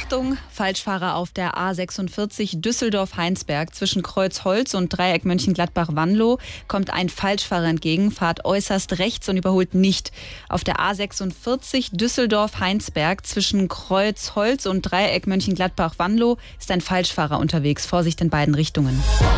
Achtung, Falschfahrer auf der A46 Düsseldorf-Heinsberg zwischen Kreuzholz und Dreieck Mönchengladbach-Wanlo kommt ein Falschfahrer entgegen, fahrt äußerst rechts und überholt nicht. Auf der A46 Düsseldorf-Heinsberg zwischen Kreuzholz und Dreieck Mönchengladbach-Wanlo ist ein Falschfahrer unterwegs. Vorsicht in beiden Richtungen.